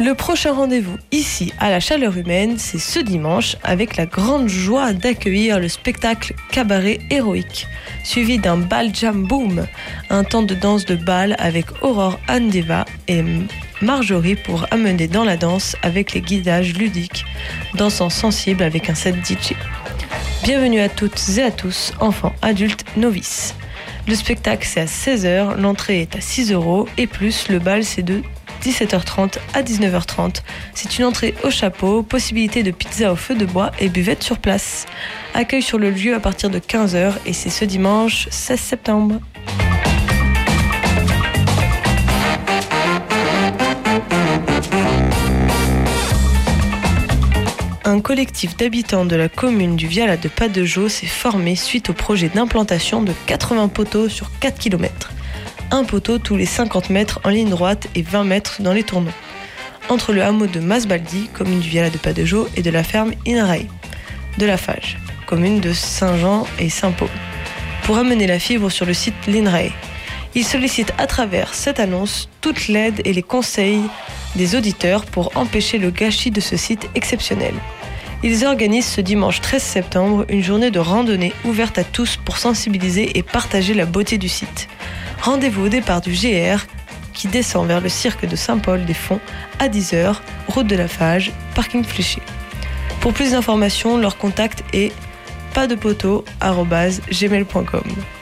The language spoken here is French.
Le prochain rendez-vous ici à la Chaleur Humaine, c'est ce dimanche avec la grande joie d'accueillir le spectacle Cabaret Héroïque, suivi d'un bal jam boom, un temps de danse de bal avec Aurore Andeva et Marjorie pour amener dans la danse avec les guidages ludiques, dansant sensible avec un set DJ. Bienvenue à toutes et à tous, enfants, adultes, novices. Le spectacle c'est à 16h, l'entrée est à 6 € et plus, le bal c'est de 17h30 à 19h30. C'est une entrée au chapeau, possibilité de pizza au feu de bois et buvette sur place. Accueil sur le lieu à partir de 15h et c'est ce dimanche 16 septembre. Un collectif d'habitants de la commune du Vialat de Pas-de-Jaux s'est formé suite au projet d'implantation de 80 poteaux sur 4 km. Un poteau tous les 50 mètres en ligne droite et 20 mètres dans les tournois. Entre le hameau de Masbaldi, commune du Vialat de Pas-de-Jaux, et de la ferme Inrae, de la Fage, commune de Saint-Jean et Saint-Paul, pour amener la fibre sur le site l'Inrae. Ils sollicitent à travers cette annonce toute l'aide et les conseils des auditeurs pour empêcher le gâchis de ce site exceptionnel. Ils organisent ce dimanche 13 septembre une journée de randonnée ouverte à tous pour sensibiliser et partager la beauté du site. Rendez-vous au départ du GR qui descend vers le cirque de Saint-Paul-des-Fonds à 10h, route de la Fage, parking fléché. Pour plus d'informations, leur contact est pasdepoteau@gmail.com.